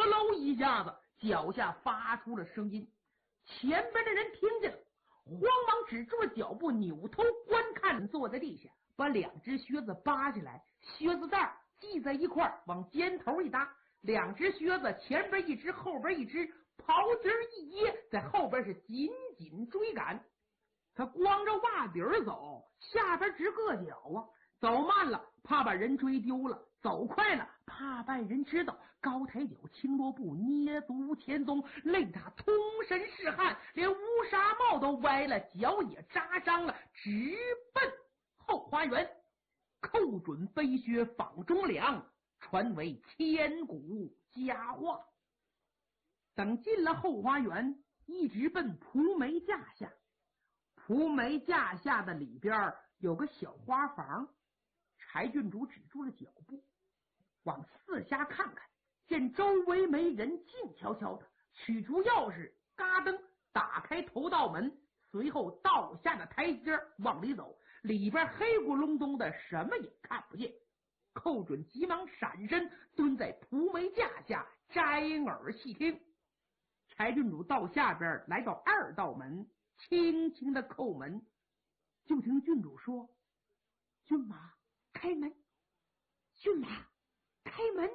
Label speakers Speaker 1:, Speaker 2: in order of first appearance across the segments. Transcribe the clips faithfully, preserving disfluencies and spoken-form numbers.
Speaker 1: 喽一下子，脚下发出了声音。前边的人听见了，慌忙止住了脚步，扭头观看，坐在地下，把两只靴子扒下来，靴子带系在一块，往肩头一搭，两只靴子前边一只，后边一只，袍子一掖，在后边是紧紧追赶。他光着袜底儿走，下边直硌脚啊！走慢了怕把人追丢了，走快了怕被人知道。高抬脚，轻落步，捏足前踪，累他通身是汗，连乌纱帽都歪了，脚也扎伤了，直奔后花园。寇准飞靴访忠良，传为千古佳话。等进了后花园，一直奔蒲梅架下。蒲梅架下的里边有个小花房，柴郡主止住了脚步，往四下看看，见周围没人，静悄悄的，取出钥匙，嘎噔打开头道门，随后倒下的台阶往里走，里边黑咕隆咚的，什么也看不见。寇准急忙闪身，蹲在蒲梅架下摘耳细听。柴郡主到下边来到二道门，轻轻的叩门，就听郡主说：“骏马开门，骏马开门。”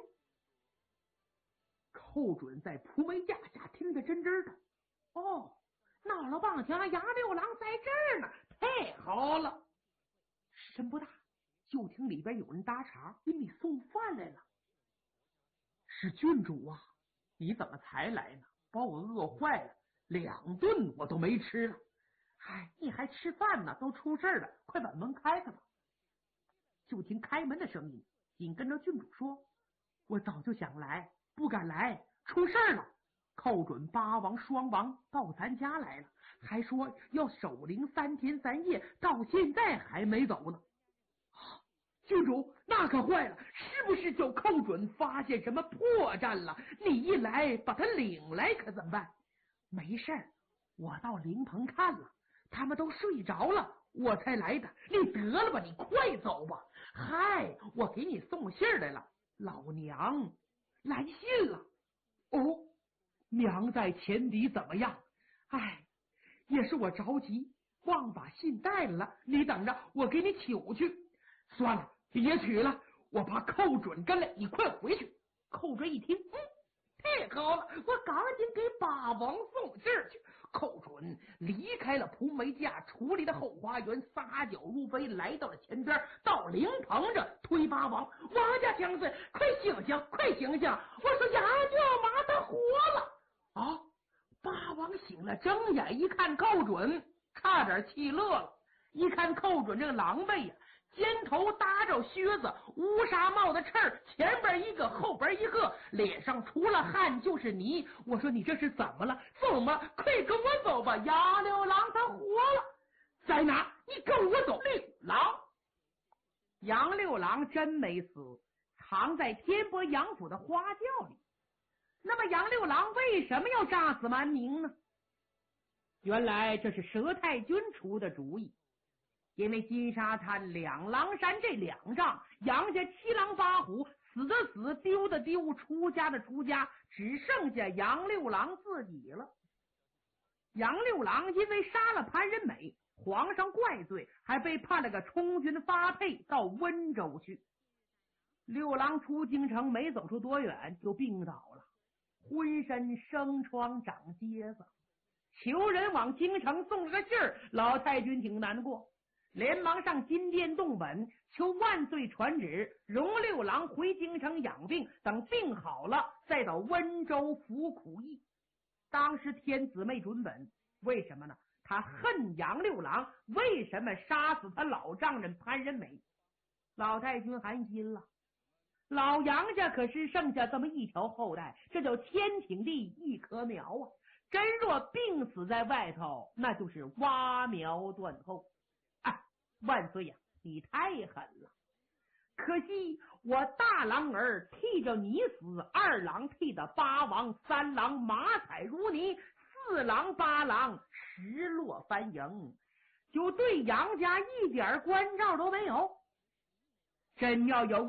Speaker 1: 寇准在蒲梅架下听得真真的，哦，闹了棒墙，杨六郎在这儿呢，太好了！时辰不大，就听里边有人搭茬：“给你送饭来了。”是郡主啊，你怎么才来呢？把我饿坏了，两顿我都没吃了。哎，你还吃饭呢？都出事了，快把门开开吧。就听开门的声音，紧跟着郡主说：“我早就想来，不敢来，出事了。寇准八王双王到咱家来了，还说要守灵三天三夜，到现在还没走呢。”啊，郡主，那可坏了，是不是叫寇准发现什么破绽了？你一来把他领来可怎么办？没事儿，我到灵棚看了，他们都睡着了，我才来的。你得了吧，你快走吧。嗨，我给你送信来了，老娘来信了。哦，娘在前敌怎么样？哎，也是我着急，忘把信带了。你等着，我给你取去。算了，别取了，我怕寇准跟来，你快回去。寇准一听，嗯，太好了，我赶紧给八王送信去。寇准离开了蒲梅架，处理的后花园，撒脚入飞，来到了前边，到灵棚着推八王：“王家将军，快醒醒，快醒醒！我说杨舅妈他活了！”啊！八王醒了，睁眼一看寇准，差点气乐了。一看寇准这个狼狈呀、啊，肩头搭着靴子，乌纱帽的翅儿，前边一个，后边一个，脸上除了汗就是泥。我说你这是怎么了？走吗？快跟我走吧！杨六郎他活了，在哪？你跟我走。六郎，杨六郎真没死，藏在天波杨府的花轿里。那么杨六郎为什么要炸死蛮宁呢？原来这是佘太君出的主意。因为金沙滩、两狼山这两仗，杨家七狼八虎，死的死，丢的丢，出家的出家，只剩下杨六郎自己了。杨六郎因为杀了潘仁美，皇上怪罪，还被判了个充军发配到温州去。六郎出京城没走出多远就病倒了，浑身生疮长疖子，求人往京城送了个信儿，老太君挺难过，连忙上金殿动本，求万岁传旨，容六郎回京城养病，等病好了再到温州服苦役。当时天子没准本，为什么呢？他恨杨六郎，为什么杀死他老丈人潘仁美？老太君寒心了，老杨家可是剩下这么一条后代，这叫千顷地一棵苗啊！真若病死在外头，那就是挖苗断后。万岁呀、啊，你太狠了！可惜我大郎儿替着你死，二郎替的八王，三郎马踩如泥，四郎八郎石落翻营，就对杨家一点关照都没有。真要有